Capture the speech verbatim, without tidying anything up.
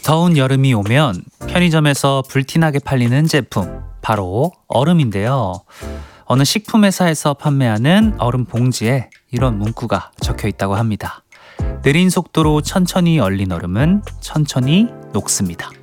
더운 여름이 오면 편의점에서 불티나게 팔리는 제품, 바로 얼음인데요. 어느 식품회사에서 판매하는 얼음 봉지에 이런 문구가 적혀 있다고 합니다. 느린 속도로 천천히 얼린 얼음은 천천히 녹습니다.